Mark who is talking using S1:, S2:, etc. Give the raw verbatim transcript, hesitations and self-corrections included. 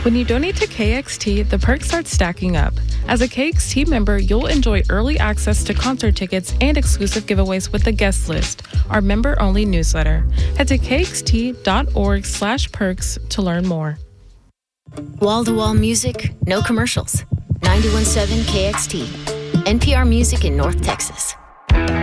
S1: When you donate to K X T, the perks start stacking up. As a K X T member, you'll enjoy early access to concert tickets and exclusive giveaways with the guest list, our member-only newsletter. Head to kxt.org slash perks to learn more.
S2: Wall-to-wall music, no commercials. ninety-one point seven K X T, N P R Music in North Texas.